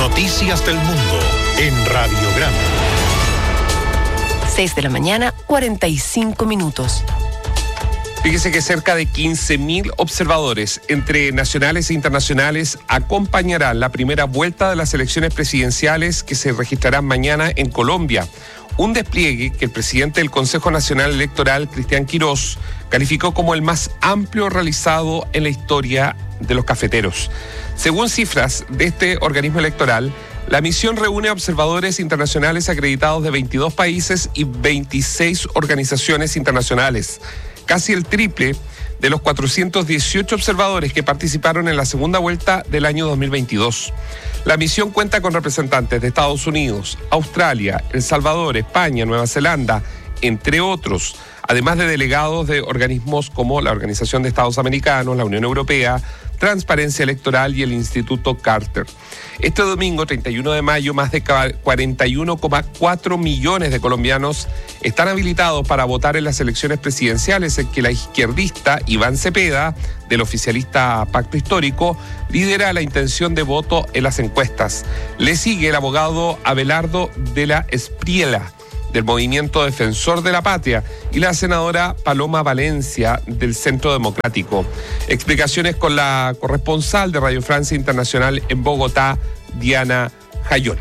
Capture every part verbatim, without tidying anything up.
Noticias del Mundo en Radio Grande. seis de la mañana, cuarenta y cinco minutos. Fíjese que cerca de quince mil observadores, entre nacionales e internacionales, acompañarán la primera vuelta de las elecciones presidenciales que se registrarán mañana en Colombia. Un despliegue que el presidente del Consejo Nacional Electoral, Cristian Quirós, calificó como el más amplio realizado en la historia de los cafeteros. Según cifras de este organismo electoral, la misión reúne a observadores internacionales acreditados de veintidós países y veintiséis organizaciones internacionales, casi el triple de los cuatrocientos dieciocho observadores que participaron en la segunda vuelta del año dos mil veintidós. La misión cuenta con representantes de Estados Unidos, Australia, El Salvador, España, Nueva Zelanda, entre otros, además de delegados de organismos como la Organización de Estados Americanos, la Unión Europea, Transparencia Electoral y el Instituto Carter. Este domingo, treinta y uno de mayo, más de cuarenta y uno coma cuatro millones de colombianos están habilitados para votar en las elecciones presidenciales en que la izquierdista Iván Cepeda, del oficialista Pacto Histórico, lidera la intención de voto en las encuestas. Le sigue el abogado Abelardo de la Espriella, del Movimiento Defensor de la Patria, y la senadora Paloma Valencia, del Centro Democrático. Explicaciones con la corresponsal de Radio Francia Internacional en Bogotá, Diana Jayón.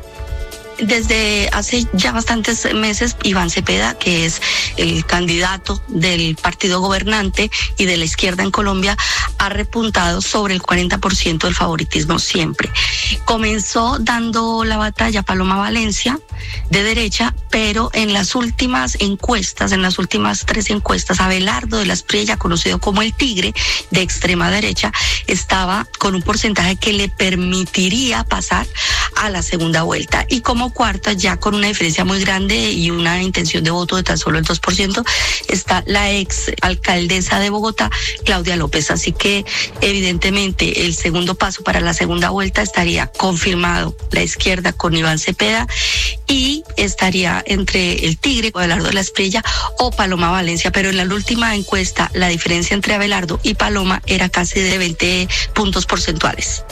Desde hace ya bastantes meses, Iván Cepeda, que es el candidato del partido gobernante y de la izquierda en Colombia, ha repuntado sobre el cuarenta por ciento del favoritismo siempre. Comenzó dando la batalla Paloma Valencia, de derecha, pero en las últimas encuestas, en las últimas tres encuestas, Abelardo de la Espriella, conocido como el Tigre, de extrema derecha, estaba con un porcentaje que le permitiría pasar a la segunda vuelta. Y como cuarta, ya con una diferencia muy grande y una intención de voto de tan solo el dos por ciento, está la ex alcaldesa de Bogotá, Claudia López. Así que evidentemente el segundo paso para la segunda vuelta estaría confirmado la izquierda con Iván Cepeda, y estaría entre el Tigre, Abelardo de la Espriella, o Paloma Valencia. Pero en la última encuesta la diferencia entre Abelardo y Paloma era casi de veinte puntos porcentuales.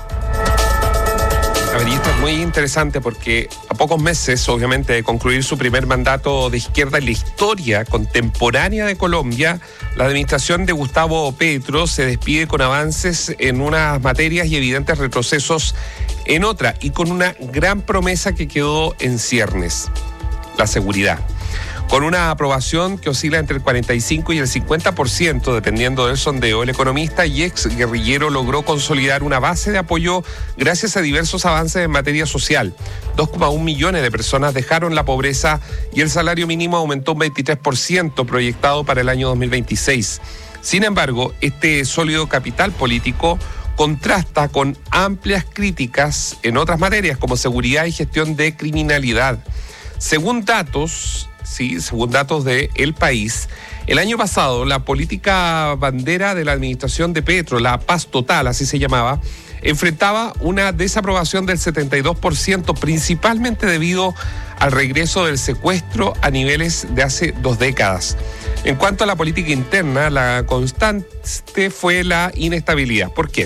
A ver, y esto es muy interesante porque a pocos meses, obviamente, de concluir su primer mandato de izquierda en la historia contemporánea de Colombia, la administración de Gustavo Petro se despide con avances en unas materias y evidentes retrocesos en otra, y con una gran promesa que quedó en ciernes: la seguridad. Con una aprobación que oscila entre el cuarenta y cinco y el cincuenta por ciento, dependiendo del sondeo, el economista y ex guerrillero logró consolidar una base de apoyo gracias a diversos avances en materia social. dos coma uno millones de personas dejaron la pobreza y el salario mínimo aumentó un veintitrés por ciento proyectado para el año dos mil veintiséis. Sin embargo, este sólido capital político contrasta con amplias críticas en otras materias como seguridad y gestión de criminalidad. Según datos... Sí, según datos de El País, el año pasado la política bandera de la administración de Petro, la Paz Total, así se llamaba, enfrentaba una desaprobación del setenta y dos por ciento, principalmente debido al regreso del secuestro a niveles de hace dos décadas. En cuanto a la política interna, la constante fue la inestabilidad. ¿Por qué?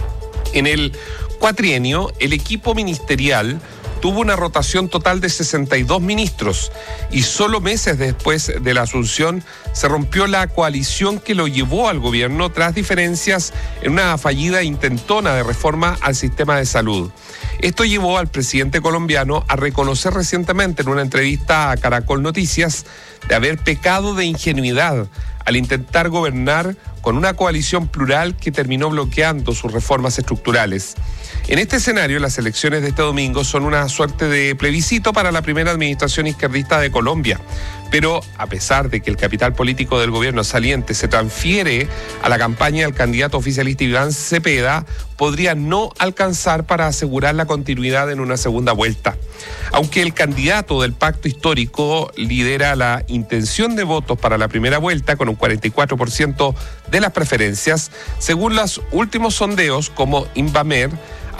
En el cuatrienio, el equipo ministerial tuvo una rotación total de sesenta y dos ministros, y solo meses después de la asunción se rompió la coalición que lo llevó al gobierno tras diferencias en una fallida intentona de reforma al sistema de salud. Esto llevó al presidente colombiano a reconocer recientemente en una entrevista a Caracol Noticias de haber pecado de ingenuidad al intentar gobernar con una coalición plural que terminó bloqueando sus reformas estructurales. En este escenario, las elecciones de este domingo son una suerte de plebiscito para la primera administración izquierdista de Colombia. Pero a pesar de que el capital político del gobierno saliente se transfiere a la campaña del candidato oficialista Iván Cepeda, podría no alcanzar para asegurar la continuidad en una segunda vuelta. Aunque el candidato del Pacto Histórico lidera la intención de votos para la primera vuelta con un cuarenta y cuatro por ciento de las preferencias, según los últimos sondeos como Invamer,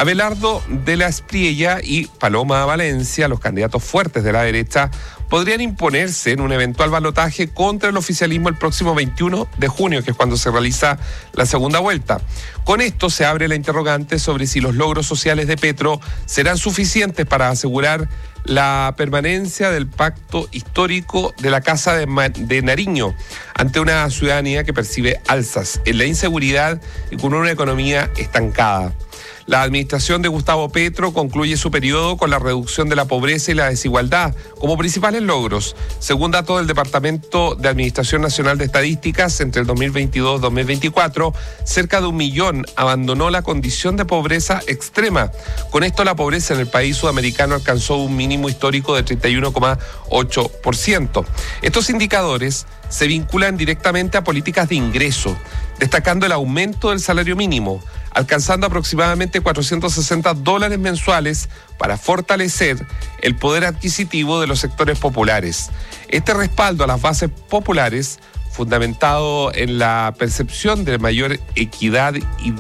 Abelardo de la Espriella y Paloma Valencia, los candidatos fuertes de la derecha, podrían imponerse en un eventual balotaje contra el oficialismo el próximo veintiuno de junio, que es cuando se realiza la segunda vuelta. Con esto se abre la interrogante sobre si los logros sociales de Petro serán suficientes para asegurar la permanencia del pacto histórico de la Casa de, Ma- de Nariño ante una ciudadanía que percibe alzas en la inseguridad y con una economía estancada. La administración de Gustavo Petro concluye su periodo con la reducción de la pobreza y la desigualdad como principales logros. Según datos del Departamento de Administración Nacional de Estadísticas, entre el dos mil veintidós y dos mil veinticuatro, cerca de un millón abandonó la condición de pobreza extrema. Con esto, la pobreza en el país sudamericano alcanzó un mínimo histórico de treinta y uno coma ocho por ciento. Estos indicadores se vinculan directamente a políticas de ingreso, destacando el aumento del salario mínimo, alcanzando aproximadamente cuatrocientos sesenta dólares mensuales para fortalecer el poder adquisitivo de los sectores populares. Este respaldo a las bases populares, fundamentado en la percepción de mayor equidad y,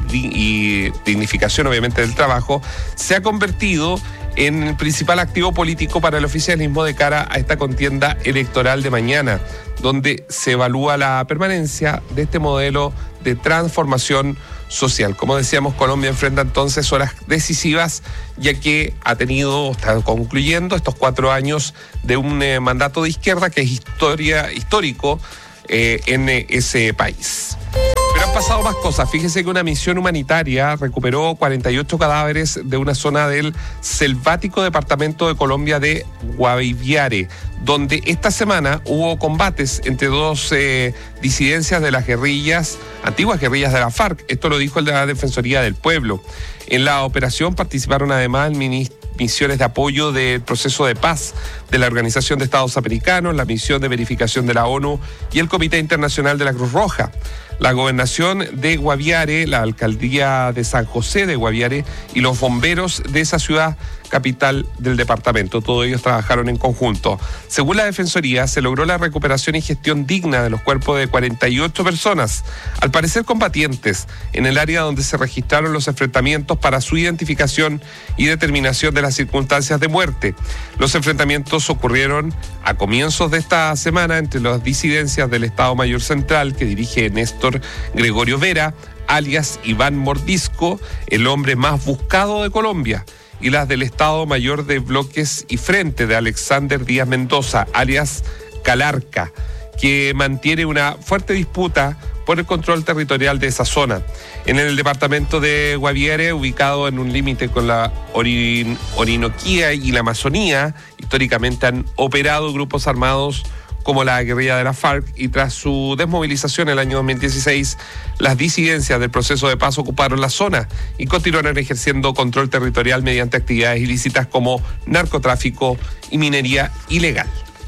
y dignificación, obviamente, del trabajo, se ha convertido en el principal activo político para el oficialismo de cara a esta contienda electoral de mañana, donde se evalúa la permanencia de este modelo de transformación social. Como decíamos, Colombia enfrenta entonces horas decisivas, ya que ha tenido, está concluyendo estos cuatro años de un eh, mandato de izquierda que es historia, histórico eh, en eh, ese país. Pero han pasado más cosas. Fíjese que una misión humanitaria recuperó cuarenta y ocho cadáveres de una zona del selvático departamento de Colombia de Guaviare, donde esta semana hubo combates entre dos eh, disidencias de las guerrillas, antiguas guerrillas de la FARC. Esto lo dijo el de la Defensoría del Pueblo. En la operación participaron además misiones de apoyo del proceso de paz de la Organización de Estados Americanos, la misión de verificación de la ONU y el Comité Internacional de la Cruz Roja. La gobernación de Guaviare, la alcaldía de San José de Guaviare y los bomberos de esa ciudad capital del departamento. Todos ellos trabajaron en conjunto. Según la Defensoría, se logró la recuperación y gestión digna de los cuerpos de cuarenta y ocho personas, al parecer combatientes, en el área donde se registraron los enfrentamientos para su identificación y determinación de las circunstancias de muerte. Los enfrentamientos ocurrieron a comienzos de esta semana entre las disidencias del Estado Mayor Central, que dirige Néstor Gregorio Vera, alias Iván Mordisco, el hombre más buscado de Colombia, y las del Estado Mayor de Bloques y Frente de Alexander Díaz Mendoza, alias Calarca, que mantiene una fuerte disputa por el control territorial de esa zona. En el departamento de Guaviare, ubicado en un límite con la Orin- Orinoquía y la Amazonía, históricamente han operado grupos armados como la guerrilla de la FARC, y tras su desmovilización en el año dos mil dieciséis, las disidencias del proceso de paz ocuparon la zona y continuaron ejerciendo control territorial mediante actividades ilícitas como narcotráfico y minería ilegal.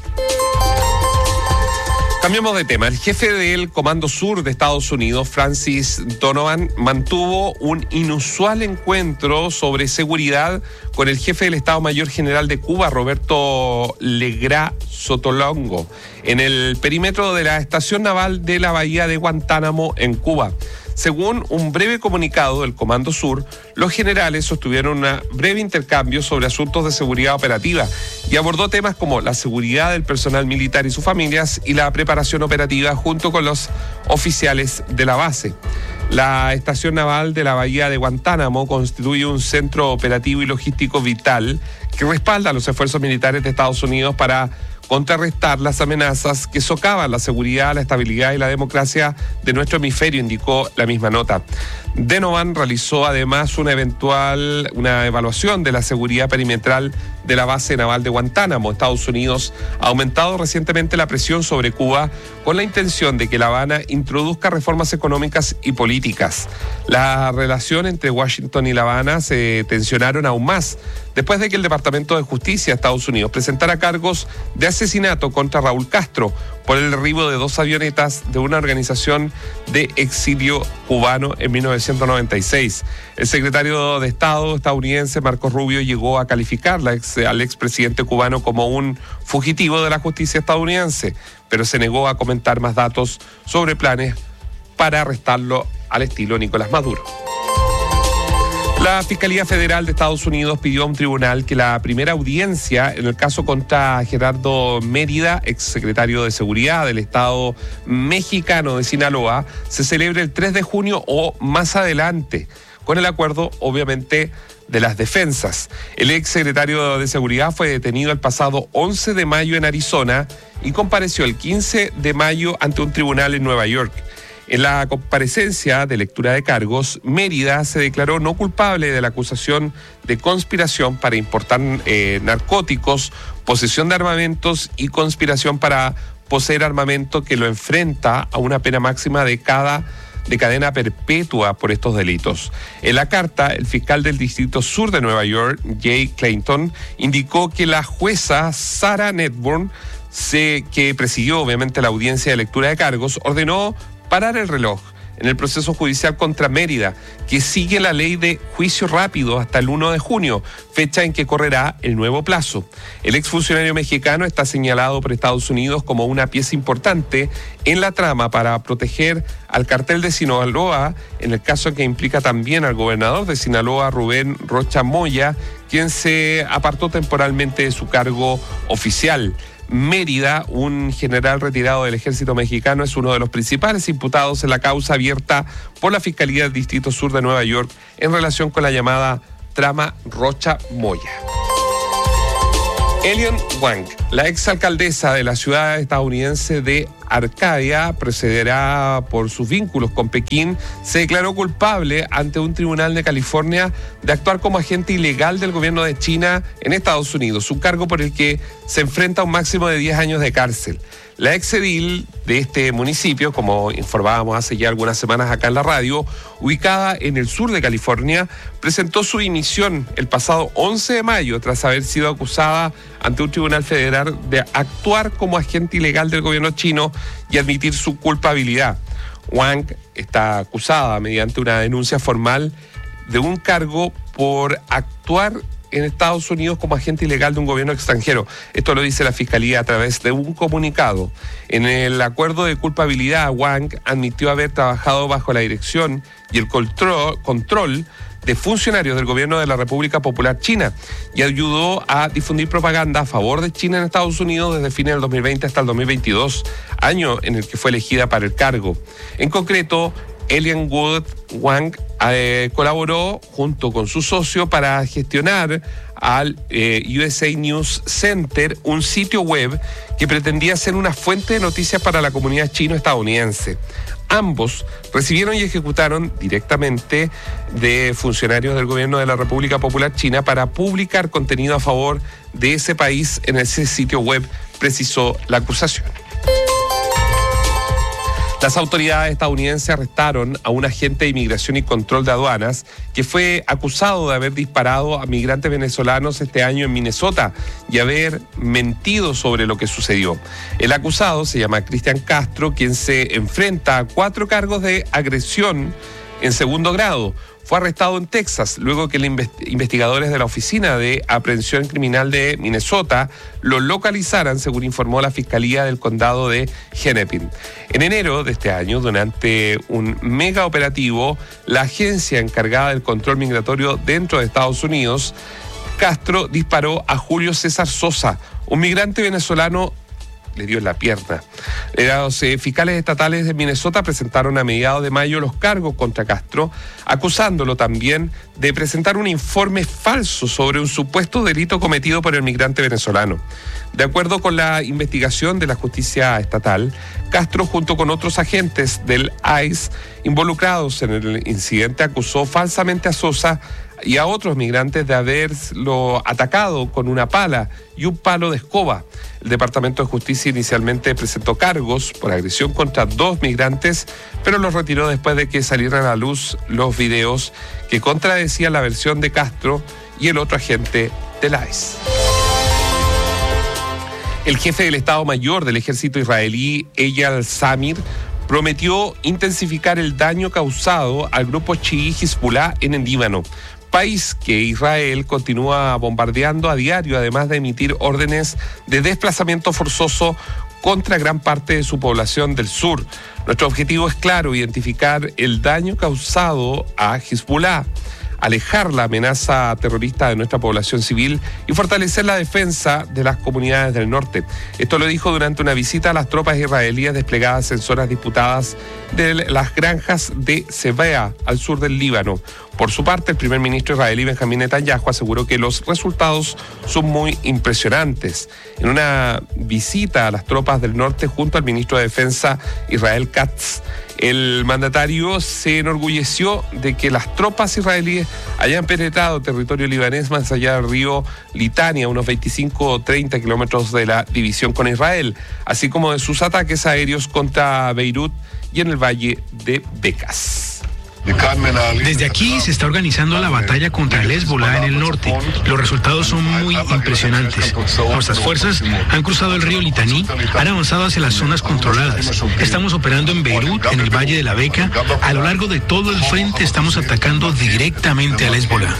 Cambiamos de tema. El jefe del Comando Sur de Estados Unidos, Francis Donovan, mantuvo un inusual encuentro sobre seguridad con el jefe del Estado Mayor General de Cuba, Roberto Legrá Sotolongo, en el perímetro de la estación naval de la bahía de Guantánamo, en Cuba. Según un breve comunicado del Comando Sur, los generales sostuvieron un breve intercambio sobre asuntos de seguridad operativa y abordó temas como la seguridad del personal militar y sus familias y la preparación operativa junto con los oficiales de la base. La estación naval de la bahía de Guantánamo constituye un centro operativo y logístico vital que respalda los esfuerzos militares de Estados Unidos para contrarrestar las amenazas que socavan la seguridad, la estabilidad y la democracia de nuestro hemisferio, indicó la misma nota. Donovan realizó además una eventual una evaluación de la seguridad perimetral de la base naval de Guantánamo. Estados Unidos ha aumentado recientemente la presión sobre Cuba con la intención de que La Habana introduzca reformas económicas y políticas. La relación entre Washington y La Habana se tensionaron aún más después de que el Departamento de Justicia de Estados Unidos presentara cargos de asesinato contra Raúl Castro por el derribo de dos avionetas de una organización de exilio cubano en mil novecientos noventa y seis. El secretario de Estado estadounidense, Marco Rubio, llegó a calificar la ex, al expresidente cubano como un fugitivo de la justicia estadounidense, pero se negó a comentar más datos sobre planes para arrestarlo al estilo Nicolás Maduro. La Fiscalía Federal de Estados Unidos pidió a un tribunal que la primera audiencia en el caso contra Gerardo Mérida, exsecretario de Seguridad del Estado mexicano de Sinaloa, se celebre el tres de junio o más adelante, con el acuerdo, obviamente, de las defensas. El exsecretario de Seguridad fue detenido el pasado once de mayo en Arizona y compareció el quince de mayo ante un tribunal en Nueva York. En la comparecencia de lectura de cargos, Mérida se declaró no culpable de la acusación de conspiración para importar eh, narcóticos, posesión de armamentos y conspiración para poseer armamento, que lo enfrenta a una pena máxima de cada de cadena perpetua por estos delitos. En la carta, el fiscal del Distrito Sur de Nueva York, Jay Clayton, indicó que la jueza Sarah Netburn, se, que presidió obviamente la audiencia de lectura de cargos, ordenó parar el reloj en el proceso judicial contra Mérida, que sigue la ley de juicio rápido hasta el primero de junio, fecha en que correrá el nuevo plazo. El exfuncionario mexicano está señalado por Estados Unidos como una pieza importante en la trama para proteger al cartel de Sinaloa, en el caso que implica también al gobernador de Sinaloa, Rubén Rocha Moya, quien se apartó temporalmente de su cargo oficial. Mérida, un general retirado del ejército mexicano, es uno de los principales imputados en la causa abierta por la Fiscalía del Distrito Sur de Nueva York en relación con la llamada trama Rocha Moya. Elian Wang, la exalcaldesa de la ciudad estadounidense de Arcadia, procederá por sus vínculos con Pekín, se declaró culpable ante un tribunal de California de actuar como agente ilegal del gobierno de China en Estados Unidos, un cargo por el que se enfrenta a un máximo de diez años de cárcel. La exedil de este municipio, como informábamos hace ya algunas semanas acá en la radio, ubicada en el sur de California, presentó su dimisión el pasado once de mayo tras haber sido acusada ante un tribunal federal de actuar como agente ilegal del gobierno chino y admitir su culpabilidad. Wang está acusada mediante una denuncia formal de un cargo por actuar en Estados Unidos como agente ilegal de un gobierno extranjero. Esto lo dice la Fiscalía a través de un comunicado. En el acuerdo de culpabilidad, Wang admitió haber trabajado bajo la dirección y el control, control de funcionarios del gobierno de la República Popular China y ayudó a difundir propaganda a favor de China en Estados Unidos desde fines del dos mil veinte hasta el dos mil veintidós, año en el que fue elegida para el cargo. En concreto, Elian Wood Wang eh, colaboró junto con su socio para gestionar al eh, U S A News Center, un sitio web que pretendía ser una fuente de noticias para la comunidad chino-estadounidense. Ambos recibieron y ejecutaron directamente de funcionarios del gobierno de la República Popular China para publicar contenido a favor de ese país en ese sitio web, precisó la acusación. Las autoridades estadounidenses arrestaron a un agente de inmigración y control de aduanas que fue acusado de haber disparado a migrantes venezolanos este año en Minnesota y haber mentido sobre lo que sucedió. El acusado se llama Cristian Castro, quien se enfrenta a cuatro cargos de agresión en segundo grado. Fue arrestado en Texas luego que los investigadores de la Oficina de Aprehensión Criminal de Minnesota lo localizaran, según informó la Fiscalía del Condado de Hennepin. En enero de este año, durante un mega operativo, la agencia encargada del control migratorio dentro de Estados Unidos, Castro disparó a Julio César Sosa, un migrante venezolano. Le dio en la pierna. Los eh, fiscales estatales de Minnesota presentaron a mediados de mayo los cargos contra Castro, acusándolo también de presentar un informe falso sobre un supuesto delito cometido por el migrante venezolano. De acuerdo con la investigación de la justicia estatal, Castro, junto con otros agentes del I C E involucrados en el incidente, acusó falsamente a Sosa y a otros migrantes de haberlo atacado con una pala y un palo de escoba. El Departamento de Justicia inicialmente presentó cargos por agresión contra dos migrantes, pero los retiró después de que salieran a la luz los videos que contradecían la versión de Castro y el otro agente del I C E. El jefe del Estado Mayor del ejército israelí, Eyal Zamir, prometió intensificar el daño causado al grupo chií Hezbollah en el Líbano, país que Israel continúa bombardeando a diario, además de emitir órdenes de desplazamiento forzoso contra gran parte de su población del sur. Nuestro objetivo es claro: identificar el daño causado a Hezbollah. alejar la amenaza terrorista de nuestra población civil y fortalecer la defensa de las comunidades del norte. Esto lo dijo durante una visita a las tropas israelíes desplegadas en zonas disputadas de las granjas de Sebea, al sur del Líbano. Por su parte, el primer ministro israelí Benjamín Netanyahu aseguró que los resultados son muy impresionantes. En una visita a las tropas del norte junto al ministro de Defensa Israel Katz, el mandatario se enorgulleció de que las tropas israelíes hayan penetrado territorio libanés más allá del río Litania, unos veinticinco o treinta kilómetros de la división con Israel, así como de sus ataques aéreos contra Beirut y en el valle de Becas. Desde aquí se está organizando la batalla contra el Hezbollah en el norte. Los resultados son muy impresionantes. Nuestras fuerzas han cruzado el río Litaní, han avanzado hacia las zonas controladas. Estamos operando en Beirut, en el Valle de la Beca. A lo largo de todo el frente estamos atacando directamente al Hezbollah.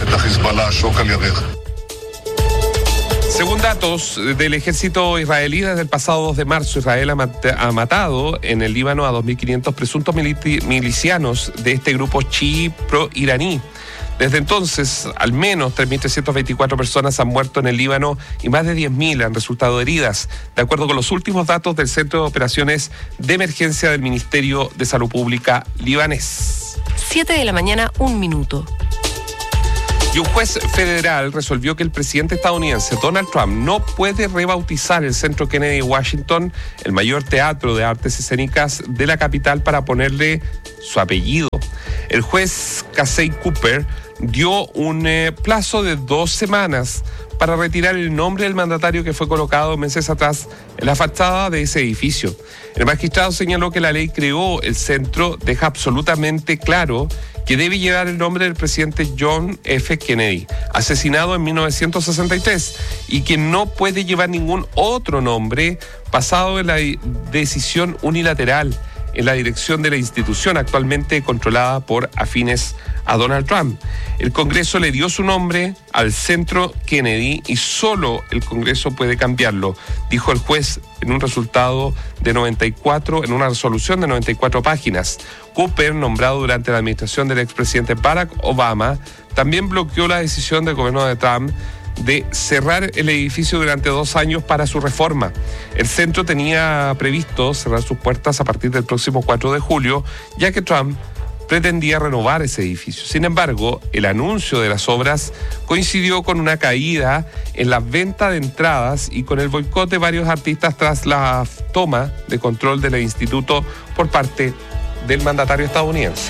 Según datos del ejército israelí, desde el pasado dos de marzo, Israel ha, mat- ha matado en el Líbano a dos mil quinientos presuntos militi- milicianos de este grupo chií pro-iraní. Desde entonces, al menos tres mil trescientas veinticuatro personas han muerto en el Líbano y más de diez mil han resultado heridas, de acuerdo con los últimos datos del Centro de Operaciones de Emergencia del Ministerio de Salud Pública libanés. siete de la mañana, un minuto. Y un juez federal resolvió que el presidente estadounidense Donald Trump no puede rebautizar el Centro Kennedy de Washington, el mayor teatro de artes escénicas de la capital, para ponerle su apellido. El juez Casey Cooper dio un eh, plazo de dos semanas para retirar el nombre del mandatario que fue colocado meses atrás en la fachada de ese edificio. El magistrado señaló que la ley creó el centro deja absolutamente claro que debe llevar el nombre del presidente John F. Kennedy, asesinado en mil novecientos sesenta y tres, y que no puede llevar ningún otro nombre basado en la decisión unilateral en la dirección de la institución actualmente controlada por afines a Donald Trump. El Congreso le dio su nombre al Centro Kennedy y solo el Congreso puede cambiarlo, dijo el juez en un resultado de noventa y cuatro, en una resolución de noventa y cuatro páginas. Cooper, nombrado durante la administración del expresidente Barack Obama, también bloqueó la decisión del gobierno de Trump de cerrar el edificio durante dos años para su reforma. El centro tenía previsto cerrar sus puertas a partir del próximo cuatro de julio, ya que Trump pretendía renovar ese edificio. Sin embargo, el anuncio de las obras coincidió con una caída en la venta de entradas y con el boicot de varios artistas tras la toma de control del instituto por parte del mandatario estadounidense.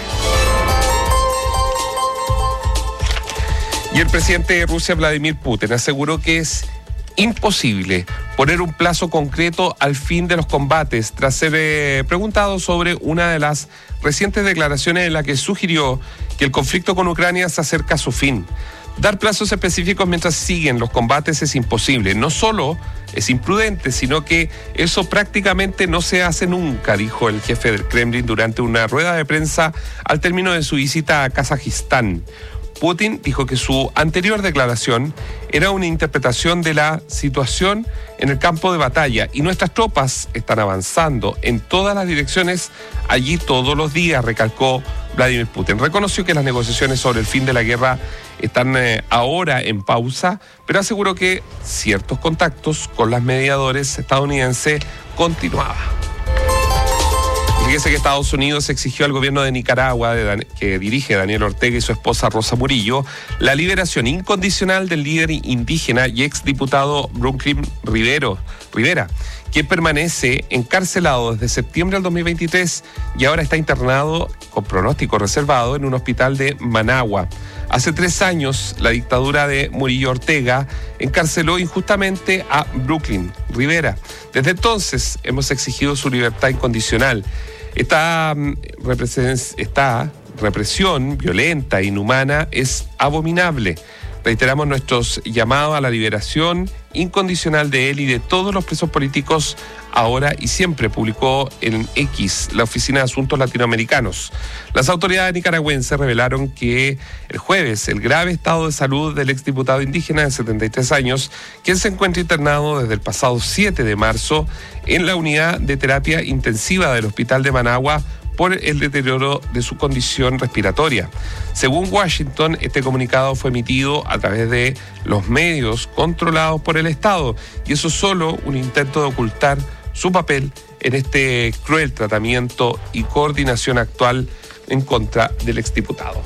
Y el presidente de Rusia, Vladimir Putin, aseguró que es imposible poner un plazo concreto al fin de los combates tras ser eh, preguntado sobre una de las recientes declaraciones en la que sugirió que el conflicto con Ucrania se acerca a su fin. Dar plazos específicos mientras siguen los combates es imposible. No solo es imprudente, sino que eso prácticamente no se hace nunca, dijo el jefe del Kremlin durante una rueda de prensa al término de su visita a Kazajistán. Putin dijo que su anterior declaración era una interpretación de la situación en el campo de batalla y nuestras tropas están avanzando en todas las direcciones allí todos los días, recalcó Vladimir Putin. Reconoció que las negociaciones sobre el fin de la guerra están eh, ahora en pausa, pero aseguró que ciertos contactos con los mediadores estadounidenses continuaban. Fíjese que Estados Unidos exigió al gobierno de Nicaragua, de Dan- que dirige Daniel Ortega y su esposa Rosa Murillo, la liberación incondicional del líder indígena y exdiputado Brooklyn Rivero, Rivera, quien permanece encarcelado desde septiembre del dos mil veintitrés y ahora está internado con pronóstico reservado en un hospital de Managua. Hace tres años, la dictadura de Murillo Ortega encarceló injustamente a Brooklyn Rivera. Desde entonces hemos exigido su libertad incondicional. Esta, esta represión violenta e inhumana es abominable. Reiteramos nuestros llamados a la liberación incondicional de él y de todos los presos políticos ahora y siempre, publicó en X la Oficina de Asuntos Latinoamericanos. Las autoridades nicaragüenses revelaron que el jueves el grave estado de salud del exdiputado indígena de setenta y tres años, quien se encuentra internado desde el pasado siete de marzo en la unidad de terapia intensiva del Hospital de Managua por el deterioro de su condición respiratoria. Según Washington, este comunicado fue emitido a través de los medios controlados por el Estado, y eso es solo un intento de ocultar su papel en este cruel tratamiento y coordinación actual en contra del exdiputado.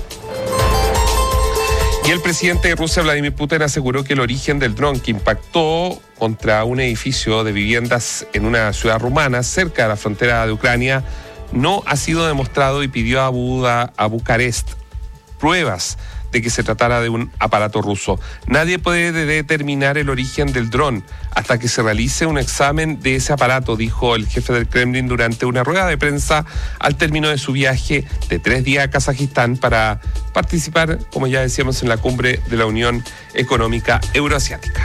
Y el presidente de Rusia, Vladimir Putin, aseguró que el origen del dron que impactó contra un edificio de viviendas en una ciudad rumana cerca de la frontera de Ucrania no ha sido demostrado, y pidió a, Buda, a Bucarest pruebas de que se tratara de un aparato ruso. Nadie puede determinar el origen del dron hasta que se realice un examen de ese aparato, dijo el jefe del Kremlin durante una rueda de prensa al término de su viaje de tres días a Kazajistán para participar, como ya decíamos, en la cumbre de la Unión Económica Euroasiática.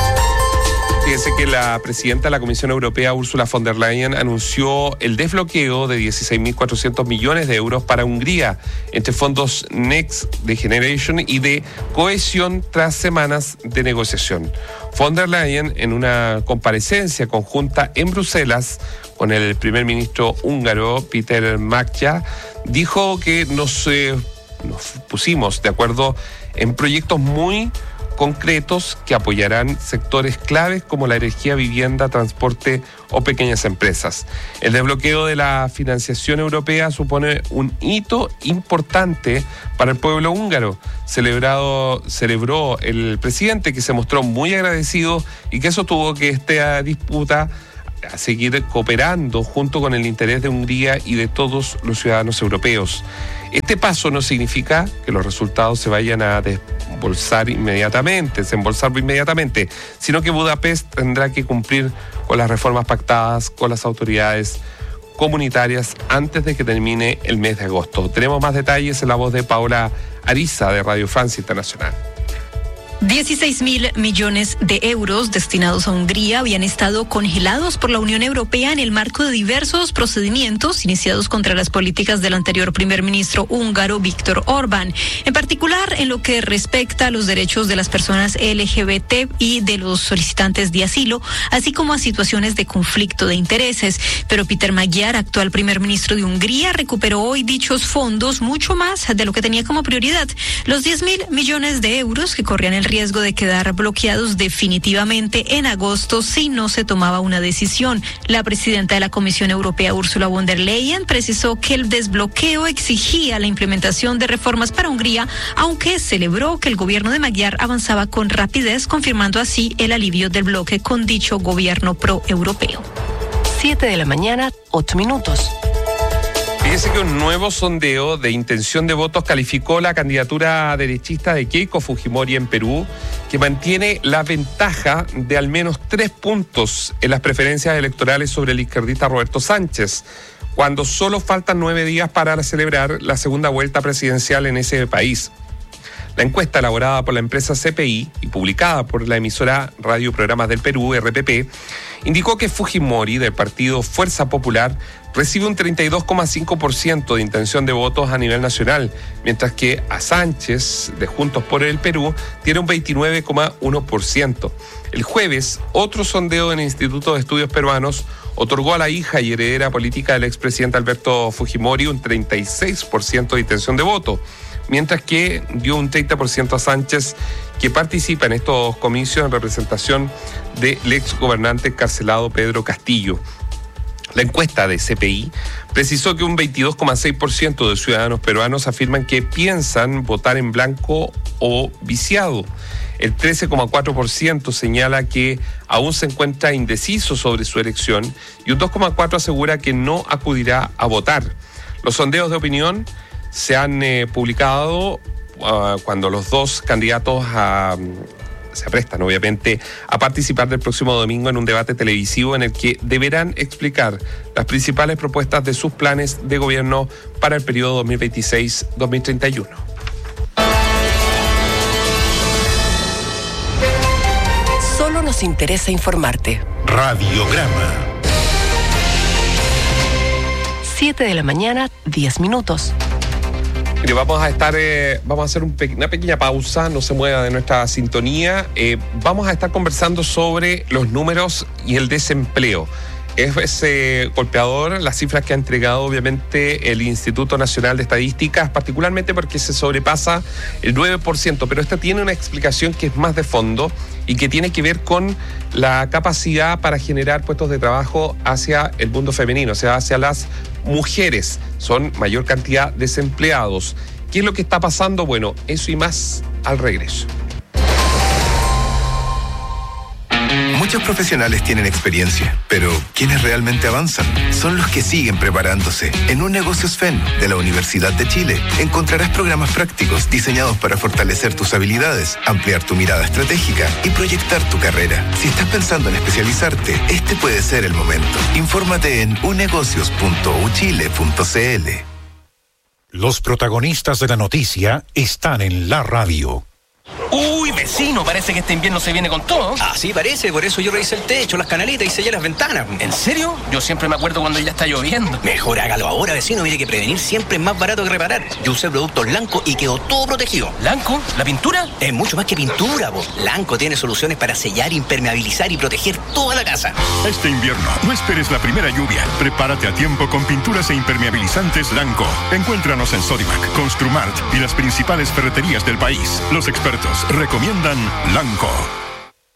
Fíjense que la presidenta de la Comisión Europea, Ursula von der Leyen, anunció el desbloqueo de dieciséis mil cuatrocientos millones de euros para Hungría entre fondos Next Generation y de cohesión tras semanas de negociación. Von der Leyen, en una comparecencia conjunta en Bruselas con el primer ministro húngaro, Péter Magyar, dijo que nos, eh, nos pusimos de acuerdo en proyectos muy concretos que apoyarán sectores claves como la energía, vivienda, transporte o pequeñas empresas. El desbloqueo de la financiación europea supone un hito importante para el pueblo húngaro. Celebrado, celebró el presidente, que se mostró muy agradecido y que sostuvo que esta disputa a seguir cooperando junto con el interés de Hungría y de todos los ciudadanos europeos. Este paso no significa que los resultados se vayan a desembolsar inmediatamente, desembolsar inmediatamente, sino que Budapest tendrá que cumplir con las reformas pactadas con las autoridades comunitarias antes de que termine el mes de agosto. Tenemos más detalles en la voz de Paola Ariza, de Radio Francia Internacional. dieciséis mil millones de euros destinados a Hungría habían estado congelados por la Unión Europea en el marco de diversos procedimientos iniciados contra las políticas del anterior primer ministro húngaro Viktor Orbán, en particular en lo que respecta a los derechos de las personas L G B T y de los solicitantes de asilo, así como a situaciones de conflicto de intereses. Pero Péter Magyar, actual primer ministro de Hungría, recuperó hoy dichos fondos mucho más de lo que tenía como prioridad. Los diez mil millones de euros que corrían el riesgo de quedar bloqueados definitivamente en agosto si no se tomaba una decisión. La presidenta de la Comisión Europea, Ursula von der Leyen, precisó que el desbloqueo exigía la implementación de reformas para Hungría, aunque celebró que el gobierno de Magyar avanzaba con rapidez, confirmando así el alivio del bloque con dicho gobierno pro-europeo. siete de la mañana, ocho minutos. Fíjese que un nuevo sondeo de intención de votos calificó la candidatura derechista de Keiko Fujimori en Perú, que mantiene la ventaja de al menos tres puntos en las preferencias electorales sobre el izquierdista Roberto Sánchez, cuando solo faltan nueve días para celebrar la segunda vuelta presidencial en ese país. La encuesta elaborada por la empresa C P I y publicada por la emisora Radio Programas del Perú, R P P, indicó que Fujimori, del partido Fuerza Popular, recibe un treinta y dos coma cinco por ciento de intención de votos a nivel nacional, mientras que a Sánchez, de Juntos por el Perú, tiene un veintinueve coma uno por ciento. El jueves, otro sondeo del Instituto de Estudios Peruanos otorgó a la hija y heredera política del expresidente Alberto Fujimori un treinta y seis por ciento de intención de voto, mientras que dio un treinta por ciento a Sánchez, que participa en estos comicios en representación del ex gobernante encarcelado Pedro Castillo. La encuesta de C P I precisó que un veintidós coma seis por ciento de ciudadanos peruanos afirman que piensan votar en blanco o viciado. El trece coma cuatro por ciento señala que aún se encuentra indeciso sobre su elección y un dos coma cuatro por ciento asegura que no acudirá a votar. Los sondeos de opinión se han eh, publicado uh, cuando los dos candidatos a... se aprestan, obviamente, a participar del próximo domingo en un debate televisivo en el que deberán explicar las principales propuestas de sus planes de gobierno para el periodo dos mil veintiséis a dos mil treinta y uno. Solo nos interesa informarte. Radiograma. siete de la mañana, diez minutos. Mire, vamos a estar, eh, vamos a hacer un pe- una pequeña pausa, no se mueva de nuestra sintonía. Eh, vamos a estar conversando sobre los números y el desempleo. Es, es eh, golpeador las cifras que ha entregado obviamente el Instituto Nacional de Estadísticas, particularmente porque se sobrepasa el nueve por ciento, pero esta tiene una explicación que es más de fondo y que tiene que ver con la capacidad para generar puestos de trabajo hacia el mundo femenino, o sea, hacia las mujeres. Son mayor cantidad de desempleados. ¿Qué es lo que está pasando? Bueno, eso y más al regreso. Muchos profesionales tienen experiencia, pero quienes realmente avanzan son los que siguen preparándose. En Un Negocios F E N de la Universidad de Chile encontrarás programas prácticos diseñados para fortalecer tus habilidades, ampliar tu mirada estratégica y proyectar tu carrera. Si estás pensando en especializarte, este puede ser el momento. Infórmate en unegocios punto u chile punto c l. Los protagonistas de la noticia están en la radio. Uy, vecino, parece que este invierno se viene con todo. Ah, sí, parece, por eso yo revisé el techo, las canaletas y sellé las ventanas. ¿En serio? Yo siempre me acuerdo cuando ya está lloviendo. Mejor hágalo ahora, vecino, mire que prevenir siempre es más barato que reparar. Yo usé productos Lanco y quedó todo protegido. ¿Lanco? ¿La pintura? Es mucho más que pintura, po. Lanco tiene soluciones para sellar, impermeabilizar y proteger toda la casa. Este invierno, no esperes la primera lluvia. Prepárate a tiempo con pinturas e impermeabilizantes Lanco. Encuéntranos en Sodimac, Construmart y las principales ferreterías del país. Los expertos recomiendan Lanco.